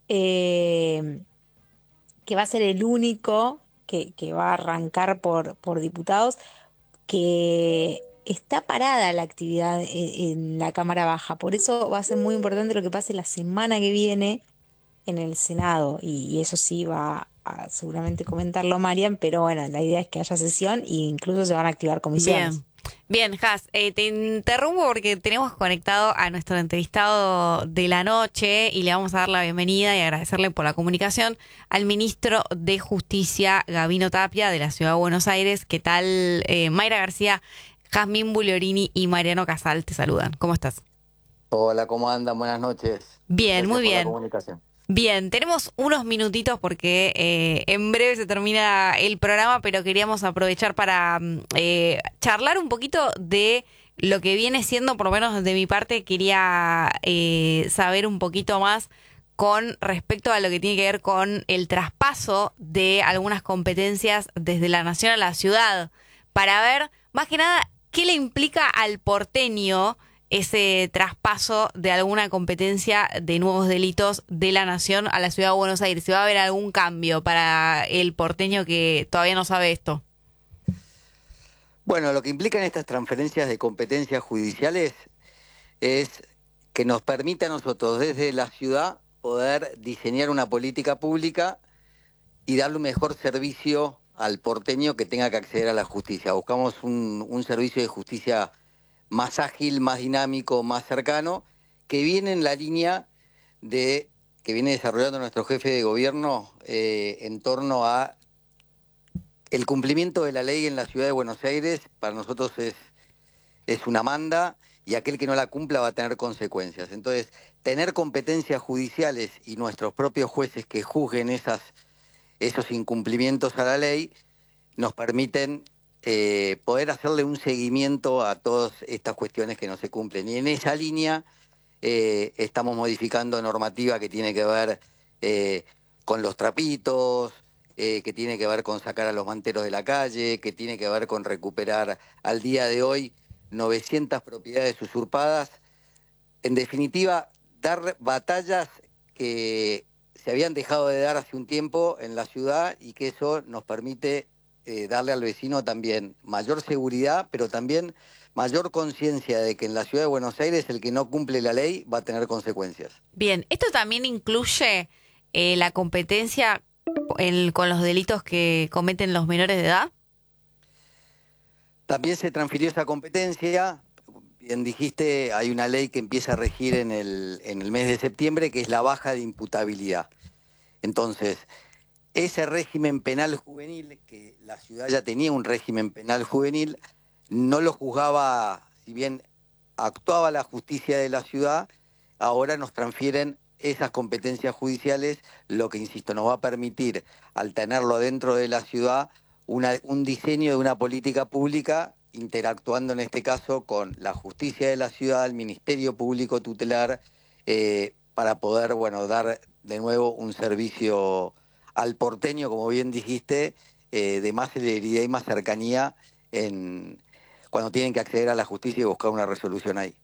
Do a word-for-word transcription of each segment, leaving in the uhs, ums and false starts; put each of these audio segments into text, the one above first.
eh, que va a ser el único que, que va a arrancar por, por diputados, que está parada la actividad en, en la Cámara Baja. Por eso va a ser muy importante lo que pase la semana que viene en el Senado. Y, y eso sí va a seguramente comentarlo Marian, pero bueno, la idea es que haya sesión e incluso se van a activar comisiones. Bien, bien, Has, eh, te interrumpo porque tenemos conectado a nuestro entrevistado de la noche y le vamos a dar la bienvenida y agradecerle por la comunicación al ministro de Justicia, Gabino Tapia, de la Ciudad de Buenos Aires. ¿Qué tal? Eh, Mayra García, Jazmín Buliorini y Mariano Casal te saludan. ¿Cómo estás? Hola, ¿cómo andan? Buenas noches. Bien, muy Gracias por la bien. comunicación. Bien, tenemos unos minutitos porque eh, en breve se termina el programa, pero queríamos aprovechar para mm, eh, charlar un poquito de lo que viene siendo, por lo menos de mi parte, quería eh, saber un poquito más con respecto a lo que tiene que ver con el traspaso de algunas competencias desde la nación a la ciudad, para ver más que nada qué le implica al porteño ese traspaso de alguna competencia de nuevos delitos de la nación a la ciudad de Buenos Aires. ¿Si va a haber algún cambio para el porteño que todavía no sabe esto? Bueno, lo que implican estas transferencias de competencias judiciales es que nos permite a nosotros desde la ciudad poder diseñar una política pública y darle un mejor servicio al porteño que tenga que acceder a la justicia. Buscamos un, un servicio de justicia más ágil, más dinámico, más cercano, que viene en la línea de que viene desarrollando nuestro jefe de gobierno eh, en torno a el cumplimiento de la ley en la ciudad de Buenos Aires. Para nosotros es, es una manda y aquel que no la cumpla va a tener consecuencias. Entonces, tener competencias judiciales y nuestros propios jueces que juzguen esas, esos incumplimientos a la ley nos permiten eh, poder hacerle un seguimiento a todas estas cuestiones que no se cumplen. Y en esa línea eh, estamos modificando normativa que tiene que ver eh, con los trapitos, eh, que tiene que ver con sacar a los manteros de la calle, que tiene que ver con recuperar al día de hoy novecientas propiedades usurpadas. En definitiva, dar batallas que se habían dejado de dar hace un tiempo en la ciudad y que eso nos permite eh, darle al vecino también mayor seguridad, pero también mayor conciencia de que en la ciudad de Buenos Aires el que no cumple la ley va a tener consecuencias. Bien, ¿esto también incluye eh, la competencia en- con los delitos que cometen los menores de edad? También se transfirió esa competencia. Bien dijiste, hay una ley que empieza a regir en el, en el mes de septiembre, que es la baja de imputabilidad. Entonces, ese régimen penal juvenil, que la ciudad ya tenía un régimen penal juvenil, no lo juzgaba, si bien actuaba la justicia de la ciudad, ahora nos transfieren esas competencias judiciales, lo que, insisto, nos va a permitir, al tenerlo dentro de la ciudad, una- un diseño de una política pública interactuando en este caso con la justicia de la ciudad, el Ministerio Público Tutelar, eh, para poder, bueno, dar de nuevo un servicio al porteño, como bien dijiste, eh, de más celeridad y más cercanía en, cuando tienen que acceder a la justicia y buscar una resolución ahí.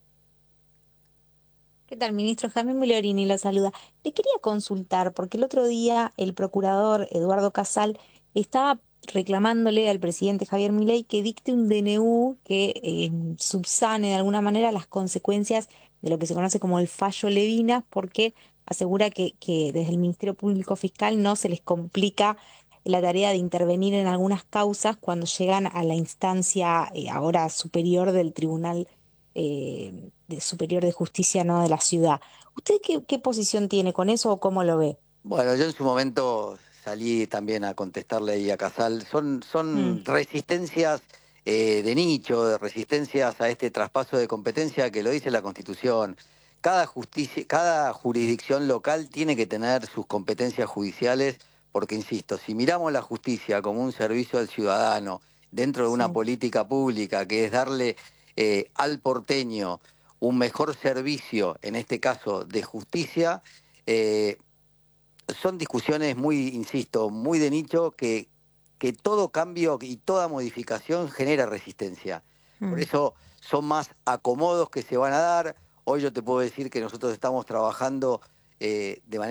¿Qué tal, ministro? Jamín Migliorini lo saluda. Le quería consultar, porque el otro día el procurador Eduardo Casal estaba reclamándole al presidente Javier Milei que dicte un D N U que eh, subsane de alguna manera las consecuencias de lo que se conoce como el fallo Levinas, porque asegura que, que desde el Ministerio Público Fiscal no se les complica la tarea de intervenir en algunas causas cuando llegan a la instancia eh, ahora superior del Tribunal eh, de Superior de Justicia, ¿no? De la ciudad. ¿Usted qué, qué posición tiene con eso o cómo lo ve? Bueno, yo en su momento salí también a contestarle ahí a Casal. Son, Mm, son resistencias eh, de nicho, de resistencias a este traspaso de competencia que lo dice la Constitución. Cada justicia, cada jurisdicción local tiene que tener sus competencias judiciales, porque, insisto, si miramos la justicia como un servicio al ciudadano dentro de una sí. política pública, que es darle eh, al porteño un mejor servicio, en este caso de justicia, eh, son discusiones muy, insisto, muy de nicho que, que todo cambio y toda modificación genera resistencia. Por Mm. eso son más acomodos que se van a dar. Hoy yo te puedo decir que nosotros estamos trabajando eh, de manera